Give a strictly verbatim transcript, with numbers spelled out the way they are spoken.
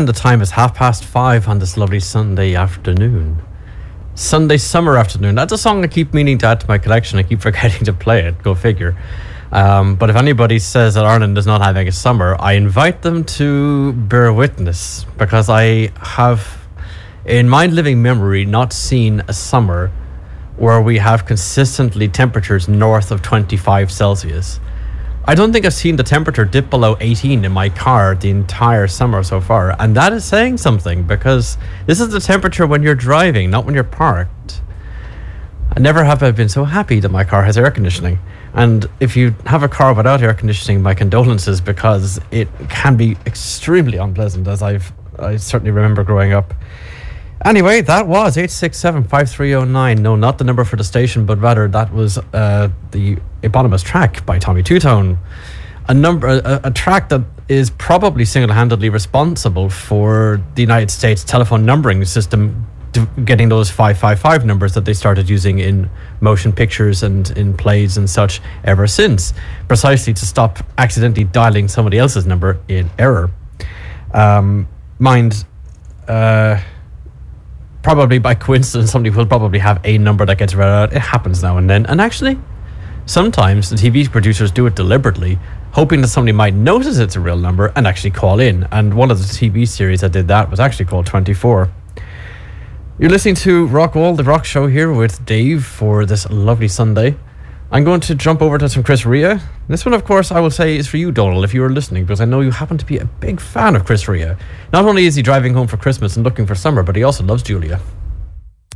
and the time is half past five on this lovely Sunday afternoon. Sunday summer afternoon. That's a song I keep meaning to add to my collection. I keep forgetting to play it. Go figure. Um, but if anybody says that Ireland is not having a summer, I invite them to bear witness, because I have, in my living memory, not seen a summer where we have consistently temperatures north of twenty-five Celsius. I don't think I've seen the temperature dip below eighteen in my car the entire summer so far, and that is saying something, because this is the temperature when you're driving, not when you're parked. I never have I been so happy that my car has air conditioning. And if you have a car without air conditioning, my condolences, because it can be extremely unpleasant, as I've I certainly remember growing up. Anyway, that was eight six seven, five three zero nine. No, not the number for the station, but rather that was uh, the eponymous track by Tommy Tutone. A number, a, a track that is probably single-handedly responsible for the United States telephone numbering system getting those five five five numbers that they started using in motion pictures and in plays and such ever since, precisely to stop accidentally dialing somebody else's number in error. Um, mind, uh, probably by coincidence, somebody will probably have a number that gets read out. It happens now and then. And actually, sometimes the T V producers do it deliberately, hoping that somebody might notice it's a real number and actually call in. And one of the T V series that did that was actually called twenty-four. You're listening to Rockall, the rock show, here with Dave for this lovely Sunday. I'm going to jump over to some Chris Rea. This one, of course, I will say is for you, Donald, if you are listening, because I know you happen to be a big fan of Chris Rea. Not only is he driving home for Christmas and looking for summer, but he also loves Julia.